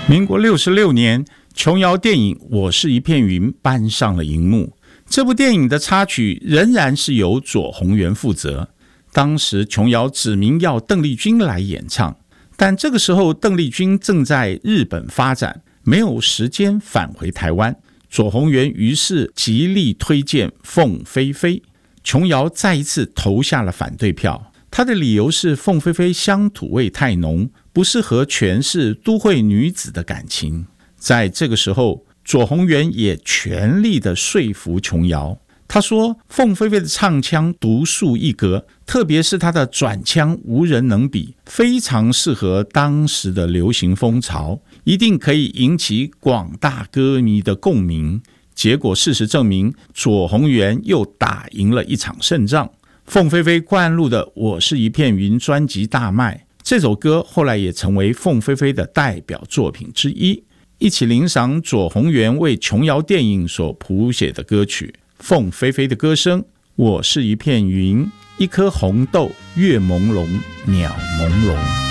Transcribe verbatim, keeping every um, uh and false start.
民国六十六年，琼瑶电影《我是一片云》搬上了荧幕。这部电影的插曲仍然是由左宏元负责。当时琼瑶指明要邓丽君来演唱，但这个时候邓丽君正在日本发展，没有时间返回台湾。左宏元于是极力推荐凤飞飞，琼瑶再一次投下了反对票。他的理由是凤飞飞乡土味太浓，不适合诠释都会女子的感情。在这个时候，左宏元也全力的说服琼瑶。他说凤飞飞的唱腔独树一格，特别是她的转腔无人能比，非常适合当时的流行风潮，一定可以引起广大歌迷的共鸣。结果事实证明，左宏元又打赢了一场胜仗。凤飞飞灌录的《我是一片云》专辑大卖，这首歌后来也成为凤飞飞的代表作品之一。一起欣赏左宏元为琼瑶电影所谱写的歌曲。凤飞飞的歌声，我是一片云，一颗红豆，月朦胧，鸟朦胧。